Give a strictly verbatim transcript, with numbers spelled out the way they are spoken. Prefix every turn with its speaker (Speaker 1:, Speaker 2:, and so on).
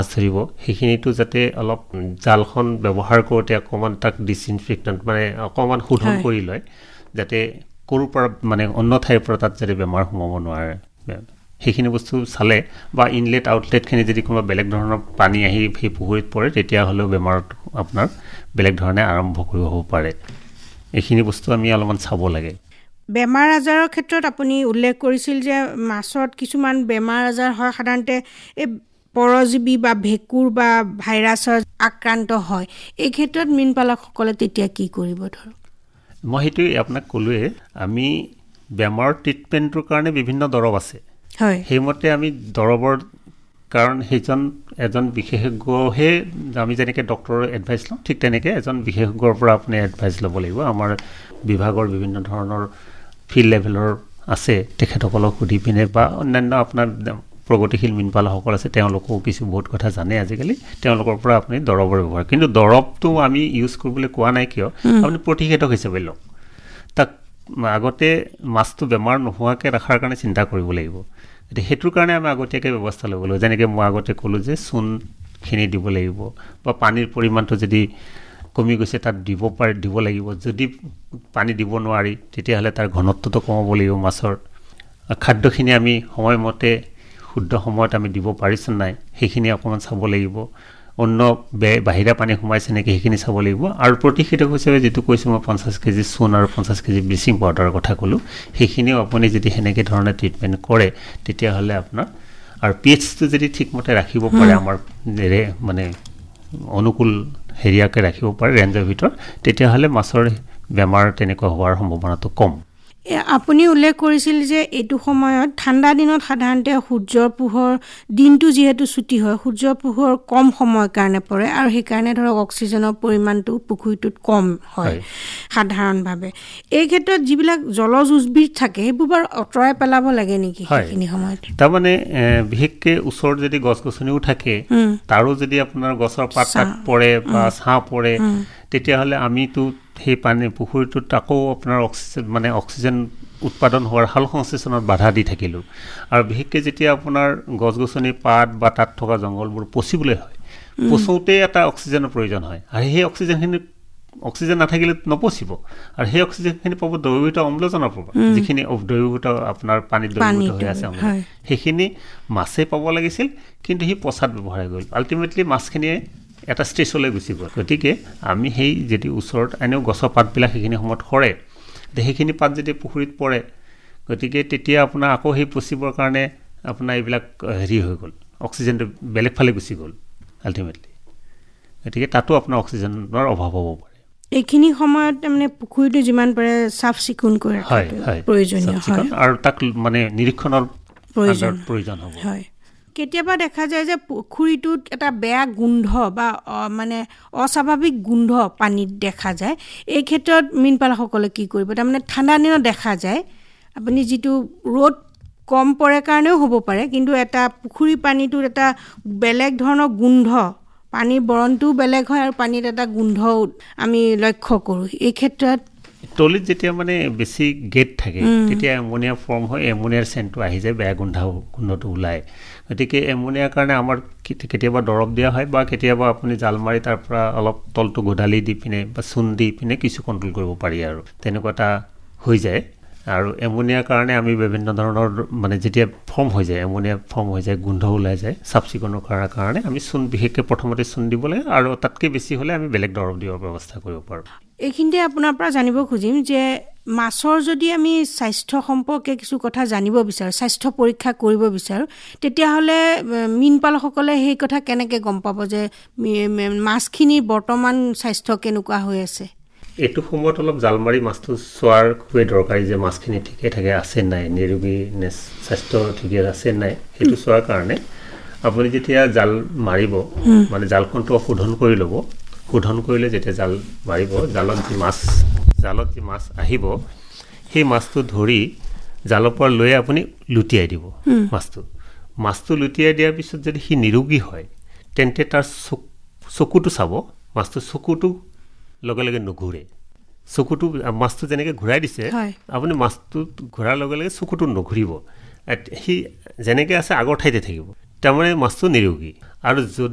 Speaker 1: ধৰিব সেইখিনিটো যাতে অলপ জালখন ব্যৱহাৰ কৰোঁতে অকণমান তাক ডিসইনফেক্টেন্ট মানে অকণমান শোধন কৰি লয় যাতে কৰোঁ পৰা মানে অন্য ঠাইৰ পৰা তাত যাতে বেমাৰ সোমাব নোৱাৰে সেইখিনি বস্তু চালে বা ইনলেট আউটলেটখিনি যদি কোনোবা বেলেগ ধৰণৰ পানী আহি সেই পুখুৰীত পৰে তেতিয়াহ'লেও বেমাৰত আপোনাৰ বেলেগ ধৰণে আৰম্ভ কৰিব হ'ব পাৰে এইখিনি বস্তু আমি অলপমান চাব লাগে
Speaker 2: বেমাৰ আজাৰৰ ক্ষেত্ৰত আপুনি উল্লেখ কৰিছিল যে মাছত কিছুমান বেমাৰ আজাৰ হয় সাধাৰণতে এই পৰজীৱী বা ভেঁকুৰ বা ভাইৰাছৰ আক্ৰান্ত হয় এই ক্ষেত্ৰত মীনপালকসকলে তেতিয়া কি কৰিব ধৰক
Speaker 1: মই সেইটো আপোনাক ক'লোৱে আমি বেমাৰ ট্ৰিটমেণ্টৰ কাৰণে বিভিন্ন দৰৱ আছে
Speaker 2: হয়
Speaker 1: সেইমতে আমি দৰৱৰ কাৰণ সেইজন এজন বিশেষজ্ঞহে আমি যেনেকৈ ডক্টৰৰ এডভাইচ লওঁ ঠিক তেনেকৈ এজন বিশেষজ্ঞৰ পৰা আপুনি এডভাইচ ল'ব লাগিব আমাৰ বিভাগৰ বিভিন্ন ধৰণৰ ফিল্ড লেভেলৰ আছে তেখেতসকলক সুধি পিনে বা অন্যান্য আপোনাৰ প্ৰগতিশীল মীনপালকসকল আছে তেওঁলোকো কিছু বহুত কথা জানে আজিকালি তেওঁলোকৰ পৰা আপুনি দৰৱৰ ব্যৱহাৰ কিন্তু দৰৱটো আমি ইউজ কৰিবলৈ কোৱা নাই কিয় আপুনি প্ৰতিষেধক হিচাপে লওক তাক আগতে মাছটো বেমাৰ নোহোৱাকৈ ৰখাৰ কাৰণে চিন্তা কৰিব লাগিব এতিয়া সেইটোৰ কাৰণে আমি আগতীয়াকৈ ব্যৱস্থা ল'ব লাগিব যেনেকৈ মই আগতে ক'লোঁ যে চূণখিনি দিব লাগিব বা পানীৰ পৰিমাণটো যদি কমি গৈছে তাত দিব পাৰে দিব লাগিব যদি পানী দিব নোৱাৰি তেতিয়াহ'লে তাৰ ঘনত্বটো কমাব লাগিব মাছৰ খাদ্যখিনি আমি সময়মতে শুদ্ধ সময়ত আমি দিব পাৰিছোঁ নাই সেইখিনি অকণমান চাব লাগিব অন্য বাহিৰা পানী সোমাইছে নেকি সেইখিনি চাব লাগিব আৰু প্ৰতিষেধক হিচাপে যিটো কৈছোঁ মই পঞ্চাছ কেজি চূণ আৰু পঞ্চাছ কেজি ব্লিচিং পাউডাৰৰ কথা ক'লোঁ সেইখিনিও আপুনি যদি সেনেকৈ ধৰণে ট্ৰিটমেণ্ট কৰে তেতিয়াহ'লে আপোনাৰ আৰু পি এইচটো যদি ঠিকমতে ৰাখিব পাৰে আমাৰ মানে অনুকূল হেৰিয়াকৈ ৰাখিব পাৰে ৰেঞ্জৰ ভিতৰত তেতিয়াহ'লে মাছৰ বেমাৰ তেনেকুৱা হোৱাৰ সম্ভাৱনাটো কম
Speaker 2: আপুনি উল্লেখ কৰিছিল যে এইটো সময়ত ঠাণ্ডা দিনত সাধাৰণতে সূৰ্যৰ পোহৰ দিনটো যিহেতু ছুটি হয় সূৰ্যৰ পোহৰ কম সময়ৰ কাৰণে পৰে আৰু সেইকাৰণে ধৰক অক্সিজেনৰ পৰিমাণটো পুখুৰীটোত কম হয় সাধাৰণভাৱে এই ক্ষেত্ৰত যিবিলাক জলজ উদ্ভিদ থাকে সেইবোৰ বাৰু আঁতৰাই পেলাব লাগে নেকি সেইখিনি সময়ত
Speaker 1: তাৰমানে বিশেষকৈ ওচৰত যদি গছ গছনিও থাকে তাৰো যদি আপোনাৰ গছৰ পাত পাত পৰে বা ছাঁ পৰে তেতিয়াহ'লে আমিতো সেই পানী পুখুৰীটোত আকৌ আপোনাৰ অক্সিজেন মানে অক্সিজেন উৎপাদন হোৱাৰ সাল সংশ্লেষণত বাধা দি থাকিলোঁ আৰু বিশেষকৈ যেতিয়া আপোনাৰ গছ গছনি পাত বা তাত থকা জংঘলবোৰ পচিবলৈ হয় পচোঁতেই এটা অক্সিজেনৰ প্ৰয়োজন হয় আৰু সেই অক্সিজেনখিনি অক্সিজেন নাথাকিলে নপচিব আৰু সেই অক্সিজেনখিনি পাব দ্ৰৱীভূত অম্লজানৰ পৰা যিখিনি দ্ৰৱীভূত আপোনাৰ পানীত দ্ৰৱীভূত হৈ আছে সেইখিনি মাছে পাব লাগিছিল কিন্তু সি পচাত ব্যৱহাৰ হৈ গ'ল আল্টিমেটলি মাছখিনিয়ে এটা ষ্টেজলৈ গুচি গ'ল গতিকে আমি সেই যদি ওচৰত এনেও গছৰ পাতবিলাক সেইখিনি সময়ত সৰে সেইখিনি পাত যদি পুখুৰীত পৰে গতিকে তেতিয়া আপোনাৰ আকৌ সেই পচিবৰ কাৰণে আপোনাৰ এইবিলাক হেৰি হৈ গ'ল অক্সিজেনটো বেলেগ ফালে গুচি গ'ল আল্টিমেটলি গতিকে তাতো আপোনাৰ অক্সিজেনৰ অভাৱ হ'ব পাৰে
Speaker 2: এইখিনি সময়ত মানে পুখুৰীটো যিমান পাৰে চাফ চিকুণ কৰি ৰখাটো প্ৰয়োজনীয় হয়
Speaker 1: আৰু তাক মানে নিৰীক্ষণৰ প্ৰয়োজন হ'ব
Speaker 2: হয় কেতিয়াবা দেখা যায় যে পুখুৰীটোত এটা বেয়া গোন্ধ বা মানে অস্বাভাৱিক গোন্ধ পানীত দেখা যায় এই ক্ষেত্ৰত মীনপালকসকলে কি কৰিব তাৰমানে ঠাণ্ডা দিনত দেখা যায় আপুনি যিটো ৰ'দ কম পৰে কাৰণেও হ'ব পাৰে কিন্তু এটা পুখুৰী পানীটোত এটা বেলেগ ধৰণৰ গোন্ধ পানীৰ বৰণটোও বেলেগ হয় আৰু পানীত এটা গোন্ধ আমি লক্ষ্য কৰোঁ এই ক্ষেত্ৰত
Speaker 1: তলিত যেতিয়া মানে বেছি গেট থাকে তেতিয়া এমোনিয়া ফৰ্ম হয় এমোনিয়াৰ চেণ্টটো আহি যায় বেয়া গোন্ধ গোন্ধটো ওলায় গতিকে এমোনিয়াৰ কাৰণে আমাৰ কেতিয়াবা দৰৱ দিয়া হয় বা কেতিয়াবা আপুনি জাল মাৰি তাৰ পৰা অলপ তলটো গদালি দি পিনে বা চূণ দি পিনে কিছু কণ্ট্ৰল কৰিব পাৰি আৰু তেনেকুৱা এটা হৈ যায় আৰু এমোনিয়াৰ কাৰণে আমি বিভিন্ন ধৰণৰ মানে যেতিয়া ফৰ্ম হৈ যায় এমোনিয়া ফৰ্ম হৈ যায় গোন্ধ ওলাই যায় চাফ চিকুণৰ কৰাৰ কাৰণে আমি চূণ বিশেষকৈ প্ৰথমতে চূণ দিব লাগে আৰু তাতকৈ বেছি হ'লে আমি বেলেগ দৰৱ দিয়াৰ ব্যৱস্থা কৰিব পাৰোঁ
Speaker 2: এইখিনিতে আপোনাৰ পৰা জানিব খুজিম যে মাছৰ যদি আমি স্বাস্থ্য সম্পৰ্কে কিছু কথা জানিব বিচাৰোঁ স্বাস্থ্য পৰীক্ষা কৰিব বিচাৰোঁ তেতিয়াহ'লে মীনপালকসকলে সেই কথা কেনেকৈ গম পাব যে মাছখিনিৰ বৰ্তমান স্বাস্থ্য কেনেকুৱা হৈ আছে
Speaker 1: এইটো সময়ত অলপ জাল মাৰি মাছটো চোৱাৰ খুবেই দৰকাৰী যে মাছখিনি ঠিকে থাকে আছে নাই নিৰোগী নে স্বাস্থ্য ঠিকে আছে নাই সেইটো চোৱাৰ কাৰণে আপুনি যেতিয়া জাল মাৰিব মানে জালখনটো শোধন কৰি ল'ব শোধন কৰিলে যেতিয়া জাল মাৰিব জালত যি মাছ জালত যি মাছ আহিব সেই মাছটো ধৰি জালৰ পৰা লৈ আপুনি লুটিয়াই দিব মাছটো মাছটো লুটিয়াই দিয়াৰ পিছত যদি সি নিৰোগী হয় তেন্তে তাৰ চকুটো চাব মাছটো চকুটো লগে লগে নুঘূৰে চকুটো মাছটো যেনেকৈ ঘূৰাই দিছে আপুনি মাছটো ঘূৰাৰ লগে লগে চকুটো নুঘূৰিব সি যেনেকৈ আছে আগৰ ঠাইতে থাকিব তাৰমানে মাছটো নিৰোগী আৰু যদি